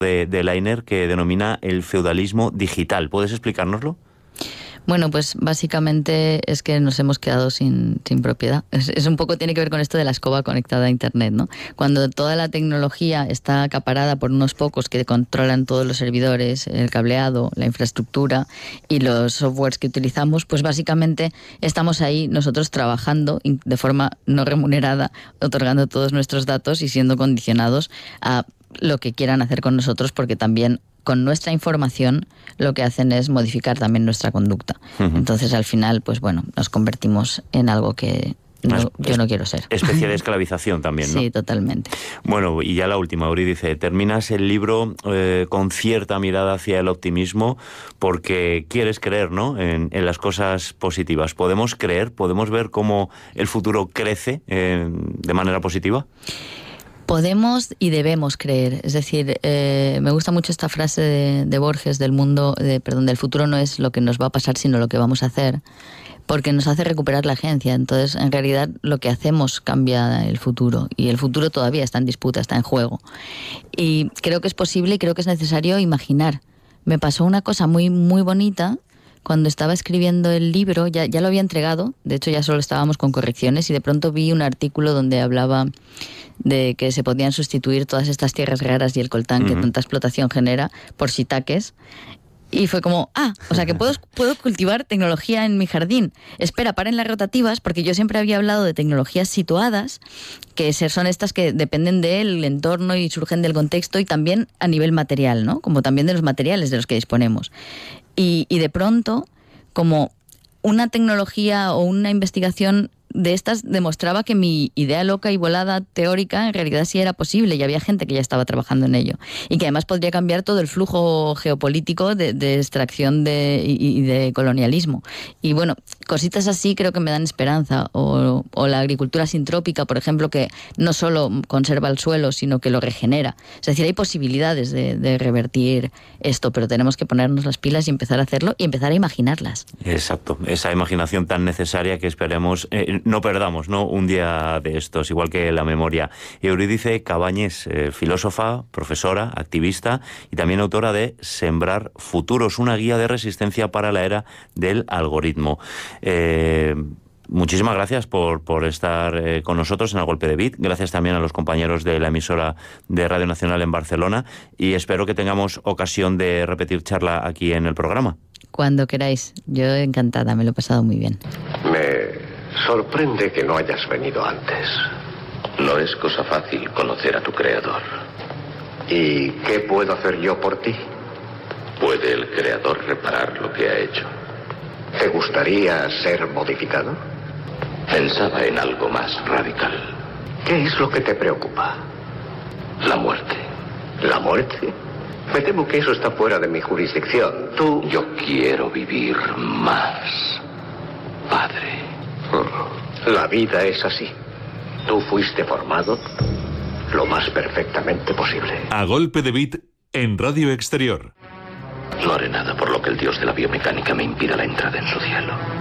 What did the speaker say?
de Leiner que denomina el feudalismo digital. ¿Puedes explicárnoslo? Bueno, pues básicamente es que nos hemos quedado sin propiedad. Es un poco, tiene que ver con esto de la escoba conectada a Internet, ¿no? Cuando toda la tecnología está acaparada por unos pocos que controlan todos los servidores, el cableado, la infraestructura y los softwares que utilizamos, pues básicamente estamos ahí nosotros trabajando de forma no remunerada, otorgando todos nuestros datos y siendo condicionados a lo que quieran hacer con nosotros, porque también con nuestra información lo que hacen es modificar también nuestra conducta. Uh-huh. Entonces, al final, pues bueno, nos convertimos en algo que yo no quiero ser. Especie de esclavización también, ¿no? Sí, totalmente. Bueno, y ya la última, Uri dice, terminas el libro con cierta mirada hacia el optimismo porque quieres creer, ¿no?, en las cosas positivas. ¿Podemos creer? ¿Podemos ver cómo el futuro crece de manera positiva? Podemos y debemos creer. Es decir, me gusta mucho esta frase de Borges del futuro no es lo que nos va a pasar, sino lo que vamos a hacer, porque nos hace recuperar la agencia. Entonces, en realidad, lo que hacemos cambia el futuro, y el futuro todavía está en disputa, está en juego. Y creo que es posible y creo que es necesario imaginar. Me pasó una cosa muy, muy bonita. Cuando estaba escribiendo el libro, ya lo había entregado, de hecho ya solo estábamos con correcciones, y de pronto vi un artículo donde hablaba de que se podían sustituir todas estas tierras raras y el coltán que tanta explotación genera por shiitakes. Y fue como, o sea que puedo cultivar tecnología en mi jardín. Espera, paren las rotativas, porque yo siempre había hablado de tecnologías situadas, que son estas que dependen del entorno y surgen del contexto, y también a nivel material, ¿no? Como también de los materiales de los que disponemos. Y de pronto, como una tecnología o una investigación de estas demostraba que mi idea loca y volada teórica en realidad sí era posible, y había gente que ya estaba trabajando en ello, y que además podría cambiar todo el flujo geopolítico de extracción y de colonialismo. Y bueno, cositas así creo que me dan esperanza. O la agricultura sintrópica, por ejemplo, que no solo conserva el suelo, sino que lo regenera. Es decir, hay posibilidades de revertir esto, pero tenemos que ponernos las pilas y empezar a hacerlo y empezar a imaginarlas. Exacto, esa imaginación tan necesaria que esperemos no perdamos, ¿no?, un día de estos, igual que la memoria. Eurídice Cabañes, filósofa, profesora, activista y también autora de Sembrar Futuros, una guía de resistencia para la era del algoritmo. Muchísimas gracias por estar con nosotros en A Golpe de Bit. Gracias también a los compañeros de la emisora de Radio Nacional en Barcelona, y espero que tengamos ocasión de repetir charla aquí en el programa. Cuando queráis. Yo encantada, me lo he pasado muy bien. Me sorprende que no hayas venido antes. No es cosa fácil conocer a tu creador. ¿Y qué puedo hacer yo por ti? ¿Puede el creador reparar lo que ha hecho? ¿Te gustaría ser modificado? Pensaba en algo más radical. ¿Qué es lo que te preocupa? La muerte. ¿La muerte? Me temo que eso está fuera de mi jurisdicción. Yo quiero vivir más, padre. La vida es así. Tú fuiste formado lo más perfectamente posible. A Golpe de Bit en Radio Exterior. No haré nada por lo que el dios de la biomecánica me impida la entrada en su cielo.